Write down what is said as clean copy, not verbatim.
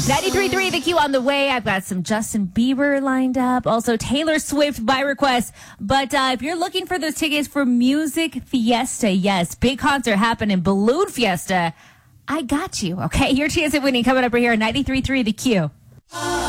93.3 The Q on the way. I've got some Justin Bieber lined up. Also Taylor Swift by request. But if you're looking for those tickets for Music Fiesta, yes, big concert happening, Balloon Fiesta, I got you, okay? Your chance at winning coming up right here on 93.3 The Q.